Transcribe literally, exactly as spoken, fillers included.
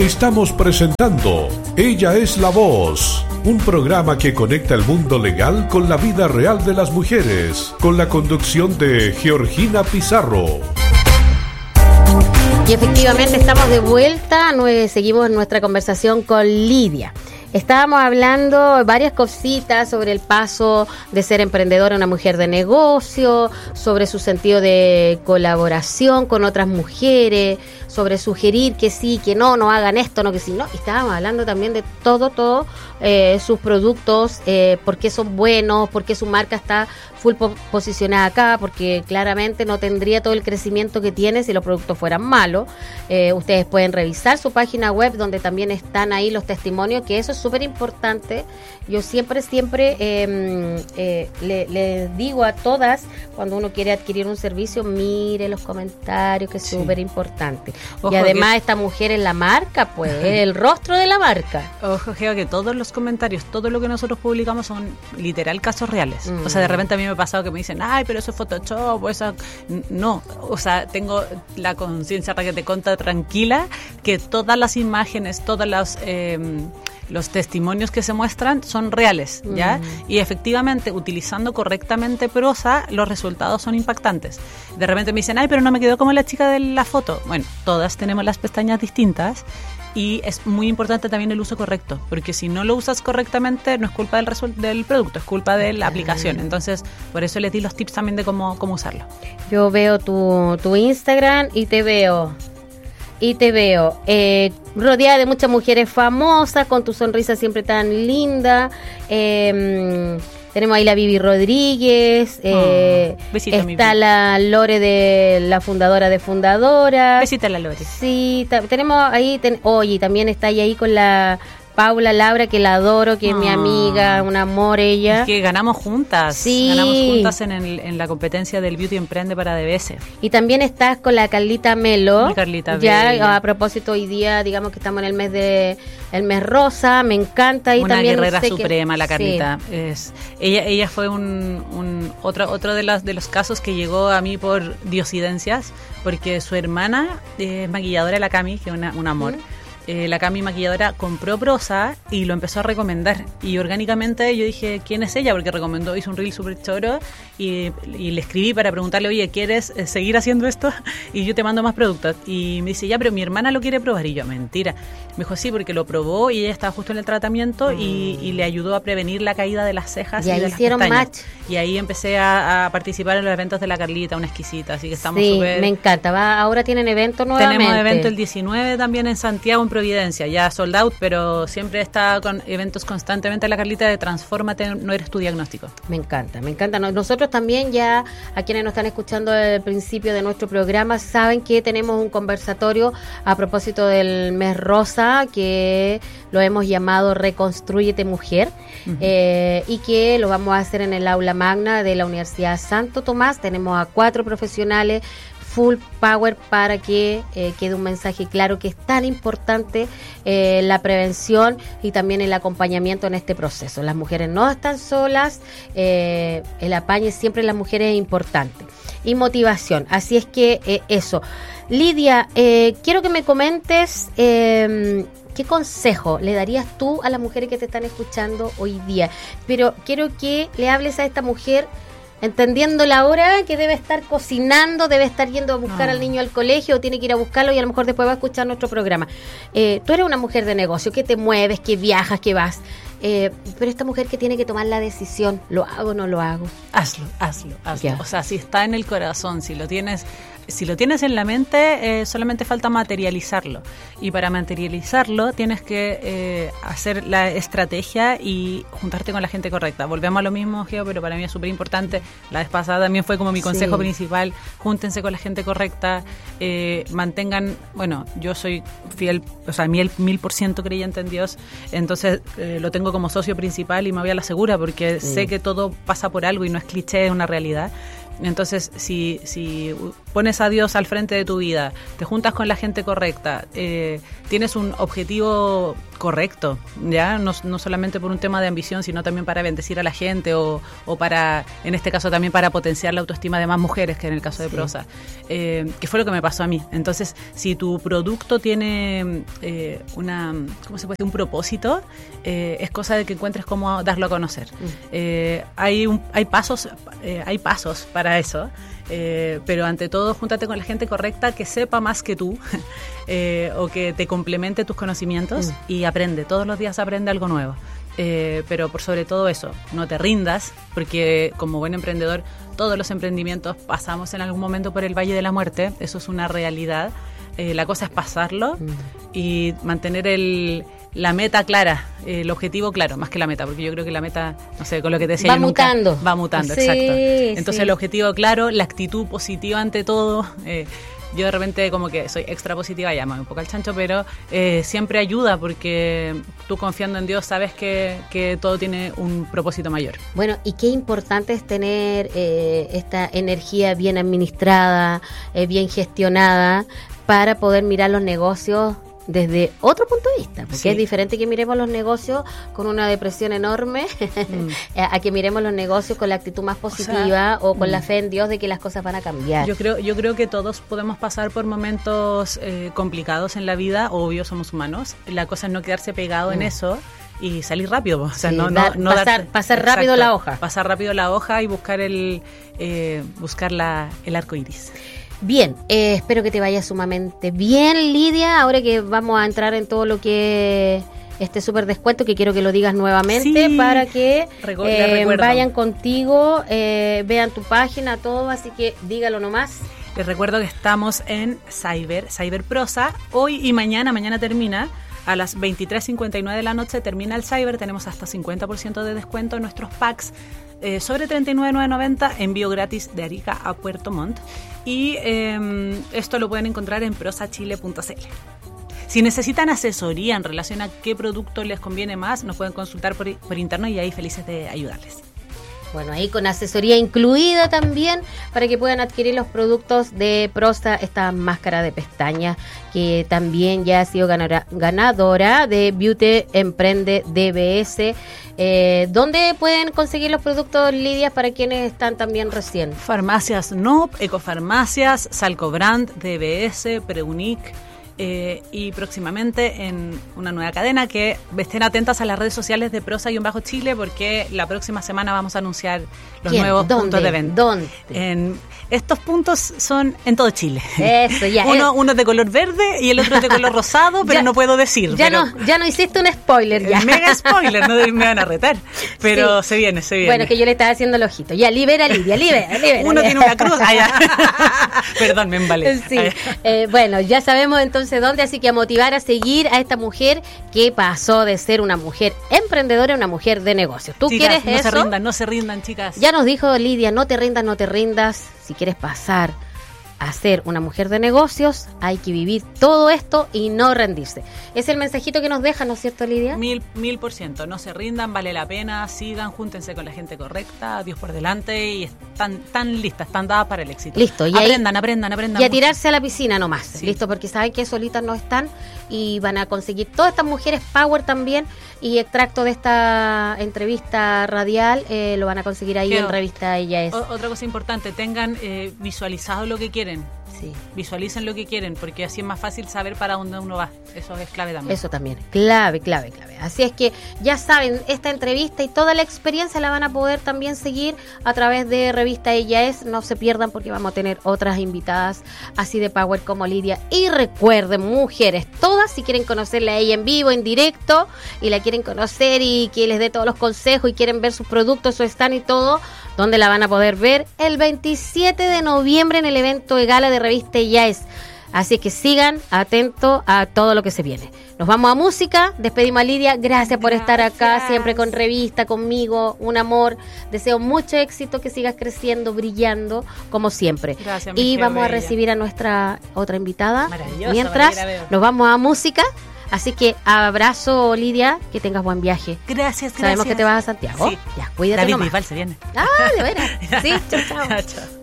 Estamos presentando Ella es la Voz, un programa que conecta el mundo legal con la vida real de las mujeres, con la conducción de Georgina Pizarro. Y efectivamente estamos de vuelta, seguimos en nuestra conversación con Lidia. Estábamos hablando varias cositas sobre el paso de ser emprendedora a una mujer de negocio, sobre su sentido de colaboración con otras mujeres, sobre sugerir que sí, que no, no hagan esto, no que sí, no. Y estábamos hablando también de todo, todo, eh, sus productos, eh, por qué son buenos, por qué su marca está full po- posicionada acá, porque claramente no tendría todo el crecimiento que tiene si los productos fueran malos. Eh, ustedes pueden revisar su página web donde también están ahí los testimonios, que eso es súper importante. Yo siempre, siempre eh, eh, le, les digo a todas, cuando uno quiere adquirir un servicio, mire los comentarios, que es súper sí. importante. Ojo, y además que esta mujer es la marca, pues, es el rostro de la marca. Ojo, Geo, que todos los comentarios, todo lo que nosotros publicamos son literal casos reales. Mm. O sea, de repente a mí me ha pasado que me dicen, ay, pero eso es Photoshop, o eso... No, o sea, tengo la conciencia para que te conta tranquila que todas las imágenes, todos los, eh, los testimonios que se muestran son reales, ¿ya? Mm. Y efectivamente, utilizando correctamente prosa, los resultados son impactantes. De repente me dicen, ay, pero no me quedó como la chica de la foto. Bueno, todas tenemos las pestañas distintas. Y es muy importante también el uso correcto, porque si no lo usas correctamente no es culpa del, resu- del producto, es culpa de la aplicación. Entonces, por eso les di los tips también de cómo, cómo usarlo. Yo veo tu, tu Instagram y te veo, y te veo eh, rodeada de muchas mujeres famosas, con tu sonrisa siempre tan linda. Eh, Tenemos ahí la Vivi Rodríguez, eh, oh, besito, está la Lore, de la fundadora de Fundadora. Besita la Lore. Sí, ta- tenemos ahí, ten, oye, también está ahí, ahí con la Paula Laura, que la adoro, que oh. es mi amiga, un amor ella. Es que ganamos juntas, sí. ganamos juntas en, el, en la competencia del Beauty Emprende para D B S. Y también estás con la Carlita Melo. Carlita ya Bella. A propósito, hoy día, digamos que estamos en el mes de el mes rosa, me encanta. Y una también guerrera sé suprema, que, la Carlita. Sí. Es, ella ella fue un, un otro otro de, las, de los casos que llegó a mí por diosidencias, porque su hermana es eh, maquilladora, la Cami, que es una, un amor. ¿Mm? Eh, la Cami maquilladora compró prosa y lo empezó a recomendar, y orgánicamente yo dije, ¿quién es ella? Porque recomendó, hizo un reel súper choro y, y le escribí para preguntarle, oye, ¿quieres seguir haciendo esto? Y yo te mando más productos. Y me dice, ya, pero mi hermana lo quiere probar. Y yo, mentira. Me dijo, sí, porque lo probó y ella estaba justo en el tratamiento mm. y, y le ayudó a prevenir la caída de las cejas y, y ahí de las hicieron pestañas. match. Y ahí empecé a, a participar en los eventos de la Carlita, una exquisita, así que estamos sí, súper... me encanta. Va, ahora tienen evento nuevamente. Tenemos evento el diecinueve también en Santiago, en Providencia, ya sold out, pero siempre está con eventos constantemente la Carlita de Transfórmate, no eres tu diagnóstico. Me encanta, me encanta. Nosotros también, ya a quienes nos están escuchando al principio de nuestro programa, saben que tenemos un conversatorio a propósito del mes rosa, que lo hemos llamado Reconstrúyete Mujer, uh-huh. eh, y que lo vamos a hacer en el aula magna de la Universidad Santo Tomás. Tenemos a cuatro profesionales full power para que eh, quede un mensaje claro, que es tan importante eh, la prevención y también el acompañamiento en este proceso. Las mujeres no están solas, eh, el apañe siempre en las mujeres es importante. Y motivación, así es que eh, eso. Lidia, eh, quiero que me comentes eh, ¿qué consejo le darías tú a las mujeres que te están escuchando hoy día? Pero quiero que le hables a esta mujer entendiendo la hora que debe estar cocinando, debe estar yendo a buscar no. al niño al colegio, o tiene que ir a buscarlo y a lo mejor después va a escuchar nuestro programa. Eh, tú eres una mujer de negocio, que te mueves, que viajas, que vas, eh, pero esta mujer que tiene que tomar la decisión, ¿lo hago o no lo hago? Hazlo, hazlo, hazlo. Yeah. O sea, si está en el corazón, si lo tienes... Si lo tienes en la mente, eh, solamente falta materializarlo. Y para materializarlo tienes que eh, hacer la estrategia y juntarte con la gente correcta. Volvemos a lo mismo, Geo, pero para mí es súper importante. La vez pasada también fue como mi consejo sí. principal. Júntense con la gente correcta. Eh, mantengan... Bueno, yo soy fiel, o sea, mil, mil por ciento creyente en Dios. Entonces eh, lo tengo como socio principal y me voy a la segura, porque sí. sé que todo pasa por algo y no es cliché, es una realidad. Entonces, si, si pones a Dios al frente de tu vida, te juntas con la gente correcta, eh, tienes un objetivo correcto, ya no, no solamente por un tema de ambición, sino también para bendecir a la gente o, o para, en este caso también para potenciar la autoestima de más mujeres, que en el caso de sí. Prosa, eh, que fue lo que me pasó a mí. Entonces, si tu producto tiene eh, una, ¿cómo se puede decir? Un propósito, eh, es cosa de que encuentres cómo darlo a conocer. Mm. Eh, hay un, hay pasos, eh, hay pasos para eso. Eh, pero ante todo, júntate con la gente correcta que sepa más que tú eh, o que te complemente tus conocimientos mm. y aprende, todos los días aprende algo nuevo. Eh, pero por sobre todo eso, no te rindas, porque como buen emprendedor, todos los emprendimientos pasamos en algún momento por el Valle de la Muerte, eso es una realidad. Eh, la cosa es pasarlo mm. y mantener el... la meta clara, eh, el objetivo claro, más que la meta, porque yo creo que la meta, no sé, con lo que te decía, va mutando. Nunca, va mutando, sí, exacto. Entonces sí. el objetivo claro, la actitud positiva ante todo. Eh, yo de repente como que soy extra positiva, llámame un poco al chancho, pero eh, siempre ayuda porque tú confiando en Dios sabes que, que todo tiene un propósito mayor. Bueno, y qué importante es tener eh, esta energía bien administrada, eh, bien gestionada, para poder mirar los negocios desde otro punto de vista, porque sí. es diferente que miremos los negocios con una depresión enorme mm. a que miremos los negocios con la actitud más positiva, o, sea, o con mm. la fe en Dios de que las cosas van a cambiar. Yo creo, yo creo que todos podemos pasar por momentos eh, complicados en la vida, obvio, somos humanos. La cosa es no quedarse pegado mm. en eso y salir rápido, o sea, sí, no, dar, no, no pasar, dar, pasar rápido la hoja, pasar rápido la hoja y buscar el eh, buscar la, el arco iris. Bien, eh, espero que te vaya sumamente bien, Lidia, ahora que vamos a entrar en todo lo que este súper descuento, que quiero que lo digas nuevamente, sí, para que Recu- eh, vayan contigo, eh, vean tu página, todo, así que dígalo nomás. Les recuerdo que estamos en Cyber, Cyber Prosa, hoy y mañana, mañana termina. A las veintitrés cincuenta y nueve de la noche termina el Cyber, tenemos hasta cincuenta por ciento de descuento en nuestros packs eh, sobre treinta y nueve mil novecientos noventa, envío gratis de Arica a Puerto Montt. Y eh, esto lo pueden encontrar en prosachile punto c l. Si necesitan asesoría en relación a qué producto les conviene más, nos pueden consultar por, por interno y ahí felices de ayudarles. Bueno, ahí con asesoría incluida también para que puedan adquirir los productos de Prosa, esta máscara de pestañas que también ya ha sido ganadora, ganadora de Beauty Emprende D B S. Eh, ¿Dónde pueden conseguir los productos, Lidia, para quienes están también recién? Farmacias N O P, Ecofarmacias, Salcobrand, D B S, Preunic. Eh, y próximamente en una nueva cadena, que estén atentas a las redes sociales de Prosa-Chile, porque la próxima semana vamos a anunciar los ¿Quién? nuevos ¿Dónde? puntos de venta. ¿Dónde? En, estos puntos son en todo Chile. Eso, ya. Uno, uno de color verde y el otro de color rosado, pero ya, no puedo decir. Ya, pero no, ya no hiciste un spoiler. Ya. Mega spoiler, no me van a retar. Pero sí, se viene, se viene. Bueno, que yo le estaba haciendo el ojito. Ya, libera, Lidia, libera, libera. Uno ya. tiene una cruz. Ah, ya. Perdón, me embalé. Sí. Eh, bueno, ya sabemos entonces dónde, así que a motivar a seguir a esta mujer que pasó de ser una mujer emprendedora a una mujer de negocios. ¿Tú chicas, quieres no eso? No se rindan, no se rindan, chicas. Ya nos dijo Lidia, no te rindas, no te rindas. Si quieres pasar a ser una mujer de negocios, hay que vivir todo esto y no rendirse. Es el mensajito que nos deja, ¿no es cierto, Lidia? Mil, mil por ciento. No se rindan, vale la pena, sigan, júntense con la gente correcta, Dios por delante, y están tan listas, están dadas para el éxito. Listo. Y aprendan, ahí, aprendan, aprendan. Y a mucho. tirarse a la piscina nomás, sí. Listo, porque saben que solitas no están y van a conseguir todas estas mujeres power también, y extracto de esta entrevista radial eh, lo van a conseguir ahí Pero, en revista Ella Es. O, otra cosa importante, tengan eh, visualizado lo que quieren. Sí. Visualicen lo que quieren, porque así es más fácil saber para dónde uno va. Eso es clave también. Eso también, clave, clave, clave. Así es que ya saben, esta entrevista y toda la experiencia la van a poder también seguir a través de revista Ella Es. No se pierdan, porque vamos a tener otras invitadas así de power como Lidia. Y recuerden, mujeres, todas, si quieren conocerla a ella en vivo, en directo, y la quieren conocer y que les dé todos los consejos y quieren ver sus productos, su stand y todo, ¿dónde la van a poder ver? El veintisiete de noviembre en el evento de gala de revista Ella Es. Así que sigan atentos a todo lo que se viene. Nos vamos a música, despedimos a Lidia, gracias por gracias. estar acá, siempre con revista, conmigo, un amor. Deseo mucho éxito, que sigas creciendo, brillando, como siempre. Gracias, y vamos bella. a recibir a nuestra otra invitada. Maravillosa, mientras María, nos vamos a música. Así que abrazo, Lidia, que tengas buen viaje. Gracias, gracias. Sabemos que te vas a Santiago. Sí. Ya, cuídate David nomás. Bisbal se viene. Ah, de veras. Sí, chao, chao. Chao, chao.